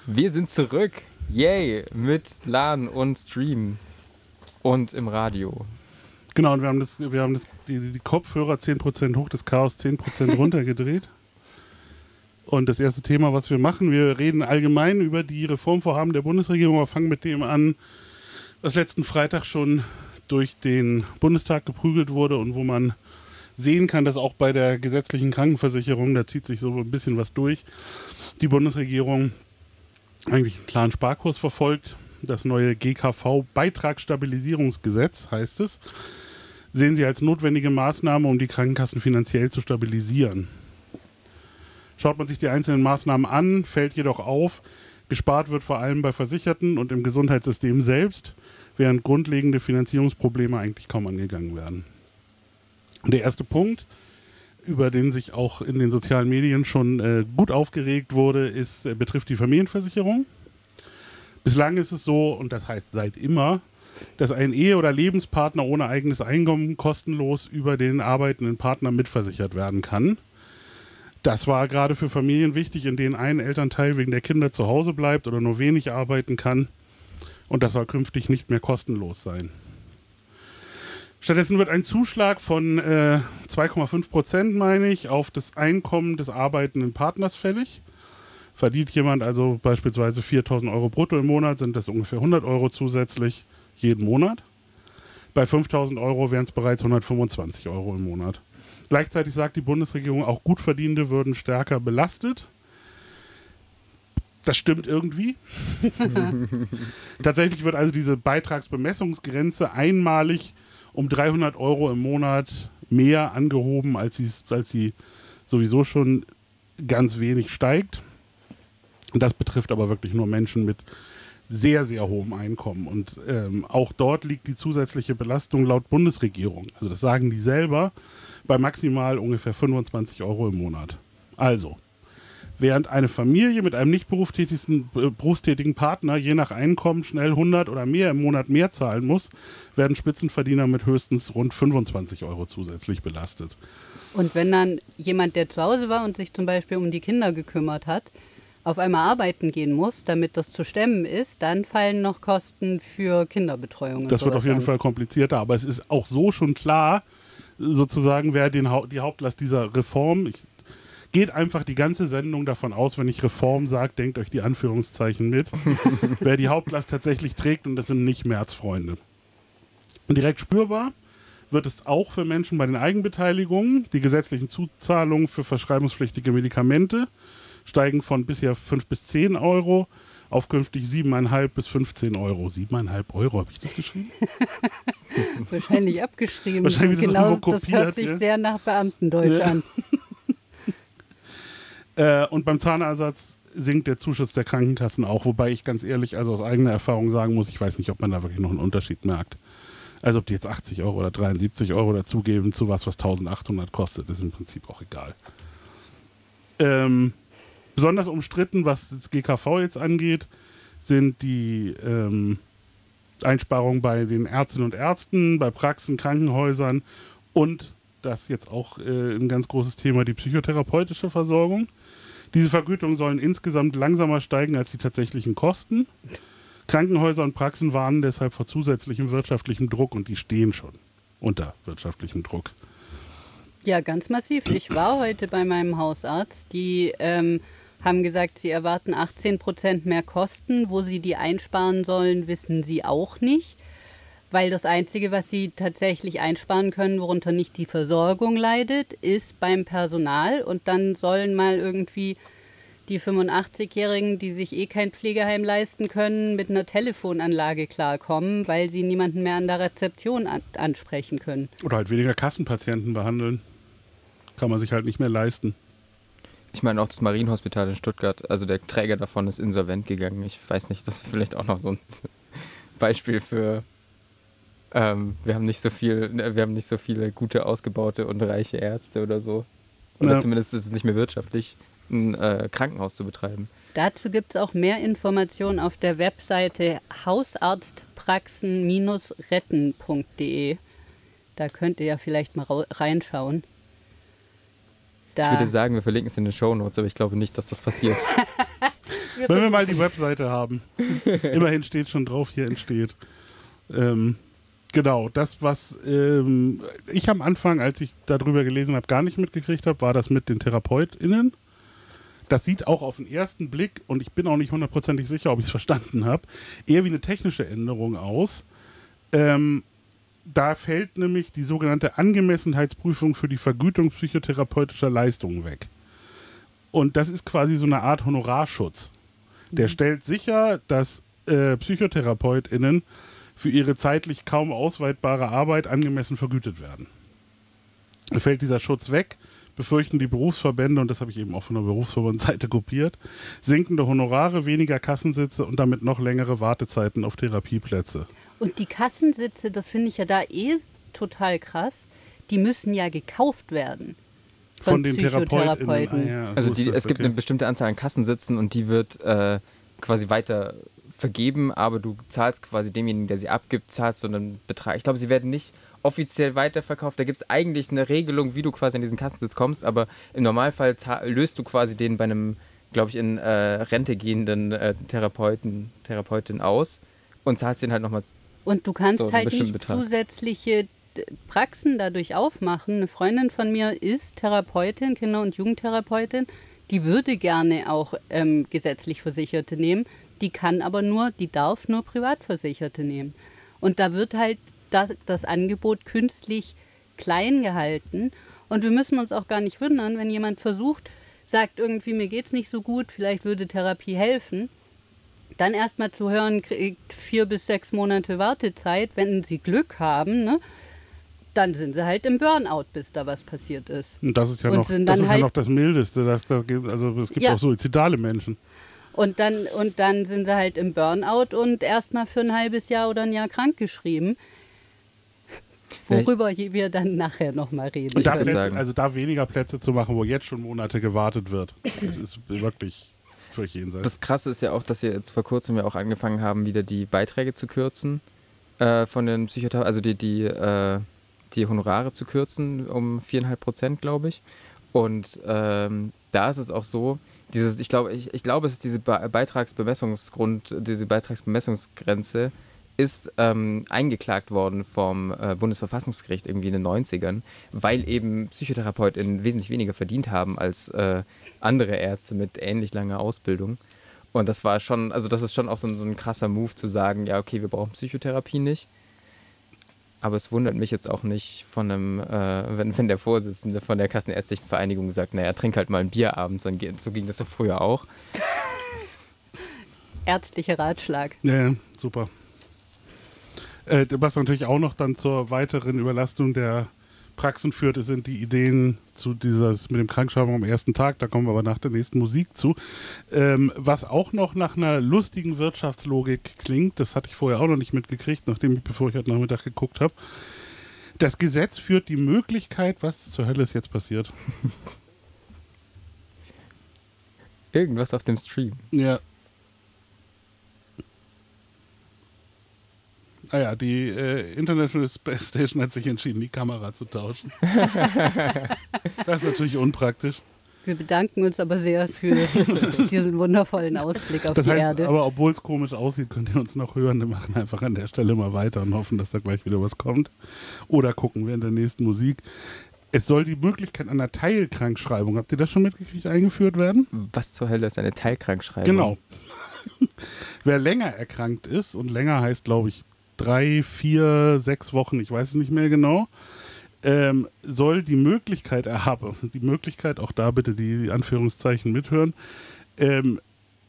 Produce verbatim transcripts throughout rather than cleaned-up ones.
Wir sind zurück. Yay, mit LAN und Stream und im Radio. Genau, und wir haben, das, wir haben das, die, die Kopfhörer zehn Prozent hoch, das Chaos zehn Prozent runtergedreht. Und das erste Thema, was wir machen, wir reden allgemein über die Reformvorhaben der Bundesregierung. Wir fangen mit dem an, was letzten Freitag schon durch den Bundestag geprügelt wurde und wo man sehen kann, dass auch bei der gesetzlichen Krankenversicherung, da zieht sich so ein bisschen was durch, die Bundesregierung eigentlich einen klaren Sparkurs verfolgt. Das neue G K V-Beitragsstabilisierungsgesetz heißt es, sehen sie als notwendige Maßnahme, um die Krankenkassen finanziell zu stabilisieren. Schaut man sich die einzelnen Maßnahmen an, fällt jedoch auf, gespart wird vor allem bei Versicherten und im Gesundheitssystem selbst, während grundlegende Finanzierungsprobleme eigentlich kaum angegangen werden. Der erste Punkt, über den sich auch in den sozialen Medien schon äh, gut aufgeregt wurde, ist, äh, betrifft die Familienversicherung. Bislang ist es so, und das heißt seit immer, dass ein Ehe- oder Lebenspartner ohne eigenes Einkommen kostenlos über den arbeitenden Partner mitversichert werden kann. Das war gerade für Familien wichtig, in denen ein Elternteil wegen der Kinder zu Hause bleibt oder nur wenig arbeiten kann. Und das soll künftig nicht mehr kostenlos sein. Stattdessen wird ein Zuschlag von äh, zwei Komma fünf Prozent, meine ich, auf das Einkommen des arbeitenden Partners fällig. Verdient jemand also beispielsweise viertausend Euro brutto im Monat, sind das ungefähr hundert Euro zusätzlich jeden Monat. Bei fünftausend Euro wären es bereits hundertfünfundzwanzig Euro im Monat. Gleichzeitig sagt die Bundesregierung, auch Gutverdienende würden stärker belastet. Das stimmt irgendwie. Tatsächlich wird also diese Beitragsbemessungsgrenze einmalig um dreihundert Euro im Monat mehr angehoben, als sie, als sie sowieso schon ganz wenig steigt. Das betrifft aber wirklich nur Menschen mit sehr, sehr hohem Einkommen. Und ähm, auch dort liegt die zusätzliche Belastung laut Bundesregierung, also das sagen die selber, bei maximal ungefähr fünfundzwanzig Euro im Monat. Also, während eine Familie mit einem nicht berufstätigen, äh, berufstätigen Partner je nach Einkommen schnell hundert oder mehr im Monat mehr zahlen muss, werden Spitzenverdiener mit höchstens rund fünfundzwanzig Euro zusätzlich belastet. Und wenn dann jemand, der zu Hause war und sich zum Beispiel um die Kinder gekümmert hat, auf einmal arbeiten gehen muss, damit das zu stemmen ist, dann fallen noch Kosten für Kinderbetreuung. Das wird auf jeden an. Fall komplizierter, aber es ist auch so schon klar, sozusagen, wer den ha- die Hauptlast dieser Reform, ich, geht einfach die ganze Sendung davon aus, wenn ich Reform sage, denkt euch die Anführungszeichen mit, wer die Hauptlast tatsächlich trägt, und das sind nicht Märzfreunde. Und direkt spürbar wird es auch für Menschen bei den Eigenbeteiligungen. Die gesetzlichen Zuzahlungen für verschreibungspflichtige Medikamente steigen von bisher fünf bis zehn Euro auf künftig sieben Komma fünf bis fünfzehn Euro. sieben Komma fünf Euro, habe ich das geschrieben? Wahrscheinlich abgeschrieben. Wahrscheinlich genau, das, kopiert, das hört sich ja? sehr nach Beamtendeutsch ja. an. äh, und beim Zahnersatz sinkt der Zuschuss der Krankenkassen auch, wobei ich ganz ehrlich, also aus eigener Erfahrung sagen muss, ich weiß nicht, ob man da wirklich noch einen Unterschied merkt. Also ob die jetzt achtzig Euro oder dreiundsiebzig Euro dazugeben zu was, was eintausendachthundert kostet, ist im Prinzip auch egal. Ähm, besonders umstritten, was das G K V jetzt angeht, sind die ähm, Einsparungen bei den Ärztinnen und Ärzten, bei Praxen, Krankenhäusern und, das jetzt auch äh, ein ganz großes Thema, die psychotherapeutische Versorgung. Diese Vergütungen sollen insgesamt langsamer steigen als die tatsächlichen Kosten. Krankenhäuser und Praxen warnen deshalb vor zusätzlichem wirtschaftlichem Druck, und die stehen schon unter wirtschaftlichem Druck. Ja, ganz massiv. Ich war heute bei meinem Hausarzt. Die ähm, haben gesagt, sie erwarten achtzehn Prozent mehr Kosten. Wo sie die einsparen sollen, wissen sie auch nicht. Weil das Einzige, was sie tatsächlich einsparen können, worunter nicht die Versorgung leidet, ist beim Personal. Und dann sollen mal irgendwie die fünfundachtzigjährigen, die sich eh kein Pflegeheim leisten können, mit einer Telefonanlage klarkommen, weil sie niemanden mehr an der Rezeption an- ansprechen können. Oder halt weniger Kassenpatienten behandeln. Kann man sich halt nicht mehr leisten. Ich meine auch das Marienhospital in Stuttgart, also der Träger davon ist insolvent gegangen. Ich weiß nicht, das ist vielleicht auch noch so ein Beispiel für ähm, wir haben nicht so viel, wir haben nicht so viele gute, ausgebaute und reiche Ärzte oder so. Oder ja. Zumindest ist es nicht mehr wirtschaftlich, ein äh, Krankenhaus zu betreiben. Dazu gibt es auch mehr Informationen auf der Webseite hausarztpraxen retten punkt de. Da könnt ihr ja vielleicht mal ra- reinschauen. Da ich würde sagen, wir verlinken es in den Shownotes, aber ich glaube nicht, dass das passiert. Wir Wenn wir mal die Webseite haben. Immerhin steht schon drauf, hier entsteht. Ähm, genau, das, was ähm, ich am Anfang, als ich darüber gelesen habe, gar nicht mitgekriegt habe, war das mit den TherapeutInnen. Das sieht auch auf den ersten Blick, und ich bin auch nicht hundertprozentig sicher, ob ich es verstanden habe, eher wie eine technische Änderung aus. Ähm, da fällt nämlich die sogenannte Angemessenheitsprüfung für die Vergütung psychotherapeutischer Leistungen weg. Und das ist quasi so eine Art Honorarschutz. Der mhm. stellt sicher, dass äh, PsychotherapeutInnen für ihre zeitlich kaum ausweitbare Arbeit angemessen vergütet werden. Da fällt dieser Schutz weg, befürchten die Berufsverbände, und das habe ich eben auch von der Berufsverbandseite kopiert, sinkende Honorare, weniger Kassensitze und damit noch längere Wartezeiten auf Therapieplätze. Und die Kassensitze, das finde ich ja da eh total krass, die müssen ja gekauft werden. Von, von den Psychotherapeuten. TherapeutInnen. Ah, ja, also so die, das, es gibt okay. eine bestimmte Anzahl an Kassensitzen und die wird äh, quasi weiter vergeben, aber du zahlst quasi demjenigen, der sie abgibt, zahlst du einen Betrag. Ich glaube, sie werden nicht offiziell weiterverkauft. Da gibt es eigentlich eine Regelung, wie du quasi an diesen Kassensitz kommst, aber im Normalfall zahl- löst du quasi den bei einem, glaube ich, in äh, Rente gehenden äh, Therapeuten, Therapeutin aus und zahlst den halt nochmal. Und du kannst so halt nicht Betrag. zusätzliche Praxen dadurch aufmachen. Eine Freundin von mir ist Therapeutin, Kinder- und Jugendtherapeutin, die würde gerne auch ähm, gesetzlich Versicherte nehmen, die kann aber nur, die darf nur Privatversicherte nehmen. Und da wird halt das, das Angebot künstlich klein gehalten. Und wir müssen uns auch gar nicht wundern, wenn jemand versucht, sagt irgendwie, mir geht's nicht so gut, vielleicht würde Therapie helfen. Dann erstmal zu hören, kriegt vier bis sechs Monate Wartezeit, wenn sie Glück haben, ne? Dann sind sie halt im Burnout, bis da was passiert ist. Und das ist ja, Und noch, sind das, dann ist halt- ja noch das Mildeste. Das, das gibt, also es gibt Ja. auch suizidale Menschen. Und dann, und dann sind sie halt im Burnout und erstmal für ein halbes Jahr oder ein Jahr krankgeschrieben. Worüber wir dann nachher nochmal reden Und da würd können. Plätze, sagen. also da weniger Plätze zu machen, wo jetzt schon Monate gewartet wird. Das ist wirklich völlig jenseits. Das Krasse ist ja auch, dass sie jetzt vor kurzem ja auch angefangen haben, wieder die Beiträge zu kürzen äh, von den Psychotherapeuten, also die, die, äh, die Honorare zu kürzen um viereinhalb Prozent, glaube ich. Und ähm, da ist es auch so, dieses, ich glaube, ich, ich glaube, es ist diese Be- Beitragsbemessungsgrund, diese Beitragsbemessungsgrenze ist ähm, eingeklagt worden vom äh, Bundesverfassungsgericht irgendwie in den neunzigern, weil eben PsychotherapeutInnen wesentlich weniger verdient haben als äh, andere Ärzte mit ähnlich langer Ausbildung. Und das war schon, also das ist schon auch so ein, so ein krasser Move zu sagen, ja okay, wir brauchen Psychotherapie nicht. Aber es wundert mich jetzt auch nicht von einem, äh, wenn, wenn der Vorsitzende von der Kassenärztlichen Vereinigung sagt, naja, trink halt mal ein Bier abends, dann geht, so ging das doch früher auch. Ärztlicher Ratschlag. Ja, super. Äh, was natürlich auch noch dann zur weiteren Überlastung der Praxen führt, sind die Ideen zu dieses mit dem Krankschreibung am ersten Tag, da kommen wir aber nach der nächsten Musik zu. Ähm, was auch noch nach einer lustigen Wirtschaftslogik klingt, das hatte ich vorher auch noch nicht mitgekriegt, nachdem ich, bevor ich heute Nachmittag geguckt habe. Das Gesetz führt die Möglichkeit, was zur Hölle ist jetzt passiert? Irgendwas auf dem Stream. Ja. Ah ja, die äh, International Space Station hat sich entschieden, die Kamera zu tauschen. Das ist natürlich unpraktisch. Wir bedanken uns aber sehr für diesen wundervollen Ausblick auf Das die heißt, Erde. aber obwohl es komisch aussieht, könnt ihr uns noch hören. Wir machen einfach an der Stelle mal weiter und hoffen, dass da gleich wieder was kommt. Oder gucken wir in der nächsten Musik. Es soll die Möglichkeit einer Teilkrankschreibung, habt ihr das schon mitgekriegt, eingeführt werden? Was zur Hölle ist eine Teilkrankschreibung? Genau. Wer länger erkrankt ist, und länger heißt, glaube ich, drei, vier, sechs Wochen, ich weiß es nicht mehr genau, ähm, soll die Möglichkeit erhaben, die Möglichkeit, auch da bitte die Anführungszeichen mithören, ähm,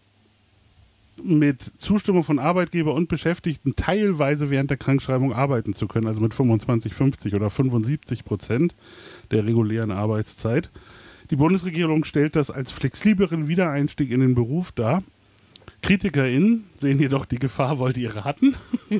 mit Zustimmung von Arbeitgeber und Beschäftigten teilweise während der Krankschreibung arbeiten zu können, also mit fünfundzwanzig, fünfzig oder fünfundsiebzig Prozent der regulären Arbeitszeit. Die Bundesregierung stellt das als flexibleren Wiedereinstieg in den Beruf dar. KritikerInnen sehen jedoch die Gefahr, wollt ihr raten?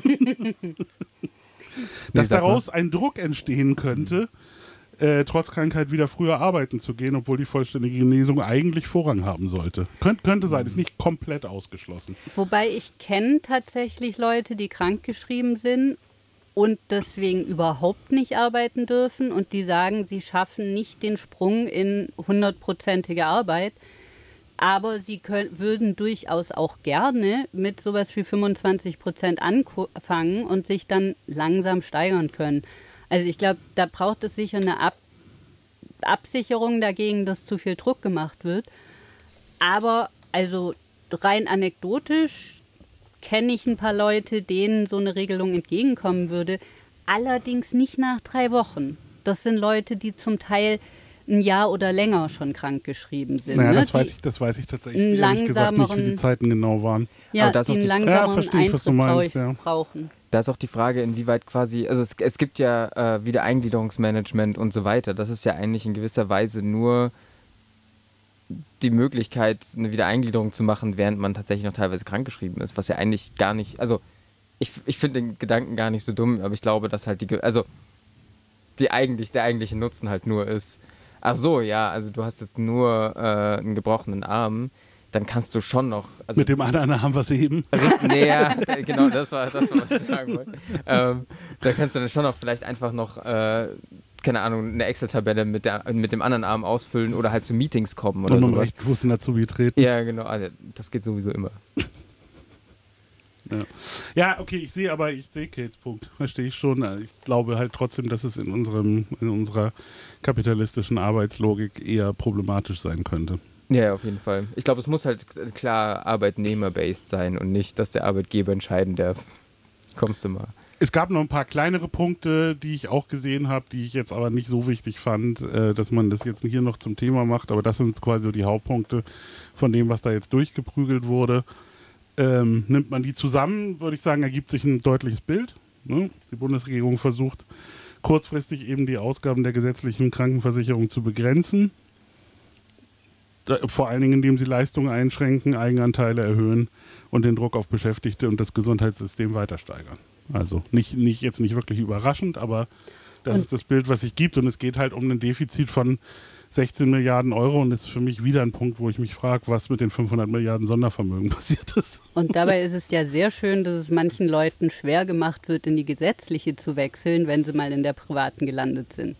Dass sag mal. daraus ein Druck entstehen könnte, äh, trotz Krankheit wieder früher arbeiten zu gehen, obwohl die vollständige Genesung eigentlich Vorrang haben sollte. Könnt, könnte sein, ist nicht komplett ausgeschlossen. Wobei ich kenne tatsächlich Leute, die krankgeschrieben sind und deswegen überhaupt nicht arbeiten dürfen und die sagen, sie schaffen nicht den Sprung in hundertprozentige Arbeit. Aber sie können, würden durchaus auch gerne mit sowas wie fünfundzwanzig Prozent anfangen und sich dann langsam steigern können. Also ich glaube, da braucht es sicher eine Ab- Absicherung dagegen, dass zu viel Druck gemacht wird. Aber also rein anekdotisch kenne ich ein paar Leute, denen so eine Regelung entgegenkommen würde. Allerdings nicht nach drei Wochen. Das sind Leute, die zum Teil ein Jahr oder länger schon krankgeschrieben sind. Naja, ne? das, die weiß ich, das weiß ich tatsächlich einen ehrlich gesagt nicht, wie die langsameren- Zeiten genau waren. Ja, Aber da ist die auch einen die- Ja, langsameren verstehe ich, was du Eintritt meinst, brau- ja. brauchen. Da ist auch die Frage, inwieweit quasi, also es, es gibt ja äh, Wiedereingliederungsmanagement und so weiter. Das ist ja eigentlich in gewisser Weise nur die Möglichkeit, eine Wiedereingliederung zu machen, während man tatsächlich noch teilweise krankgeschrieben ist, was ja eigentlich gar nicht, also ich, ich finde den Gedanken gar nicht so dumm, aber ich glaube, dass halt die, Ge- also die eigentlich, der eigentliche Nutzen halt nur ist, ach so, ja, also du hast jetzt nur äh, einen gebrochenen Arm, dann kannst du schon noch, also Mit dem anderen haben wir es eben. Richt- Nee, ja, d- genau, das war das, war, was ich sagen wollte. Ähm, da kannst du dann schon noch vielleicht einfach noch, äh, keine Ahnung, eine Excel-Tabelle mit, der, mit dem anderen Arm ausfüllen oder halt zu Meetings kommen oder Und um sowas. recht Fuß in Azubi treten. Ja, genau, also das geht sowieso immer. Ja. ja, okay, ich sehe aber, ich sehe Kates Punkt. Verstehe ich schon. Ich glaube halt trotzdem, dass es in unserem, in unserer kapitalistischen Arbeitslogik eher problematisch sein könnte. Ja, ja, auf jeden Fall. Ich glaube, es muss halt klar arbeitnehmer-based sein und nicht, dass der Arbeitgeber entscheiden darf. Kommst du mal. Es gab noch ein paar kleinere Punkte, die ich auch gesehen habe, die ich jetzt aber nicht so wichtig fand, äh, dass man das jetzt hier noch zum Thema macht. Aber das sind quasi so die Hauptpunkte von dem, was da jetzt durchgeprügelt wurde. Ähm, nimmt man die zusammen, würde ich sagen, ergibt sich ein deutliches Bild. Ne? Die Bundesregierung versucht kurzfristig eben die Ausgaben der gesetzlichen Krankenversicherung zu begrenzen. Da, vor allen Dingen, indem sie Leistungen einschränken, Eigenanteile erhöhen und den Druck auf Beschäftigte und das Gesundheitssystem weiter steigern. Also nicht, nicht jetzt nicht wirklich überraschend, aber das Und- ist das Bild, was sich gibt. Und es geht halt um ein Defizit von sechzehn Milliarden Euro und das ist für mich wieder ein Punkt, wo ich mich frage, was mit den fünfhundert Milliarden Sondervermögen passiert ist. Und dabei ist es ja sehr schön, dass es manchen Leuten schwer gemacht wird, in die gesetzliche zu wechseln, wenn sie mal in der privaten gelandet sind.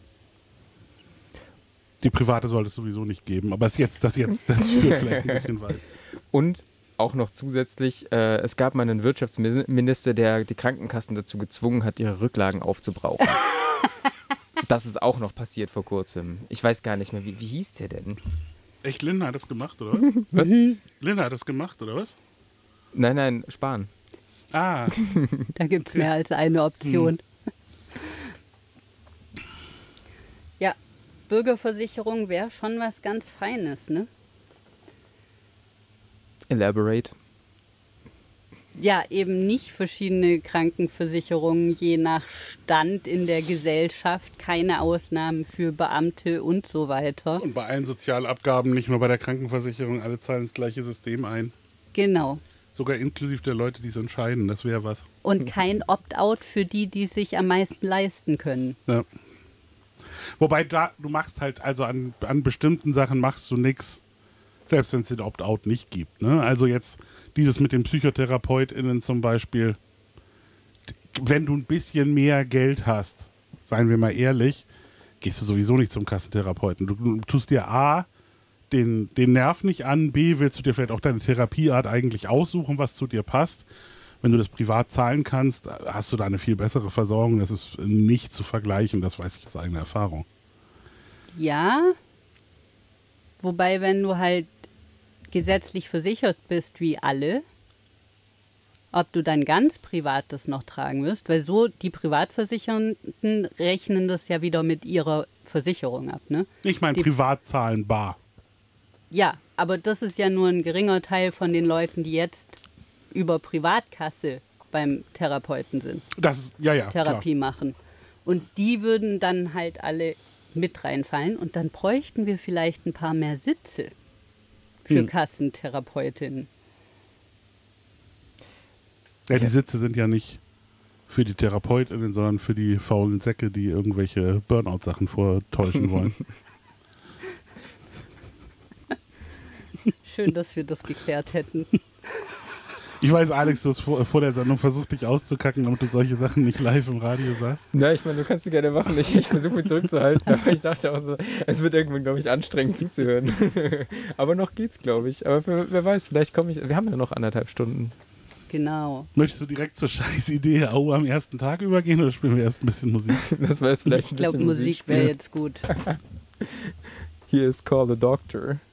Die private sollte es sowieso nicht geben, aber das jetzt, das jetzt, das führt vielleicht ein bisschen weit. Und auch noch zusätzlich, äh, es gab mal einen Wirtschaftsminister, der die Krankenkassen dazu gezwungen hat, ihre Rücklagen aufzubrauchen. Das ist auch noch passiert vor kurzem. Ich weiß gar nicht mehr, wie, wie hieß der denn? Echt, Linda hat das gemacht, oder was? Was? Linda hat das gemacht, oder was? Nein, nein, Spahn. Ah, Da gibt es Okay. mehr als eine Option. Ja, Bürgerversicherung wäre schon was ganz Feines, ne? Elaborate. Ja, eben nicht verschiedene Krankenversicherungen je nach Stand in der Gesellschaft, keine Ausnahmen für Beamte und so weiter. und bei allen Sozialabgaben, nicht nur bei der Krankenversicherung, alle zahlen das gleiche System ein. Genau. Sogar inklusive der Leute, die es entscheiden, das wäre was. Und kein Opt-out für die, die es sich am meisten leisten können. Ja. Wobei da, du machst halt, also an, an bestimmten Sachen machst du nichts, selbst wenn es den Opt-out nicht gibt. Ne? Also jetzt dieses mit den PsychotherapeutInnen zum Beispiel, wenn du ein bisschen mehr Geld hast, seien wir mal ehrlich, gehst du sowieso nicht zum Kassentherapeuten. Du, du tust dir A, den, den Nerv nicht an, B, willst du dir vielleicht auch deine Therapieart eigentlich aussuchen, was zu dir passt. Wenn du das privat zahlen kannst, hast du da eine viel bessere Versorgung. Das ist nicht zu vergleichen, das weiß ich aus eigener Erfahrung. Ja, wobei, wenn du halt gesetzlich versichert bist wie alle, ob du dann ganz privat das noch tragen wirst, weil so die Privatversicherten rechnen das ja wieder mit ihrer Versicherung ab, ne? Ich meine Die- privat zahlen bar. Ja, aber das ist ja nur ein geringer Teil von den Leuten, die jetzt über Privatkasse beim Therapeuten sind, Das ist, ja, ja, Therapie machen. Und die würden dann halt alle mit reinfallen und dann bräuchten wir vielleicht ein paar mehr Sitze für Hm. Kassentherapeutinnen. klar. Ja, die Sitze sind ja nicht für die TherapeutInnen, sondern für die faulen Säcke, die irgendwelche Burnout-Sachen vortäuschen wollen. Schön, dass wir das geklärt hätten. Ich weiß, Alex, du hast vor, vor der Sendung versucht, dich auszukacken, damit du solche Sachen nicht live im Radio sagst. Na, ich meine, du kannst sie gerne machen. Ich, ich versuche mich zurückzuhalten, aber ich dachte auch so, es wird irgendwann, glaube ich, anstrengend zuzuhören. Aber noch geht's, glaube ich. Aber für, wer weiß, vielleicht komme ich. Wir haben ja noch anderthalb Stunden. Genau. Möchtest du direkt zur Scheißidee Au am ersten Tag übergehen oder spielen wir erst ein bisschen Musik? Das war jetzt vielleicht Ich glaube, Musik wäre jetzt gut. Hier ist Call the Doctor.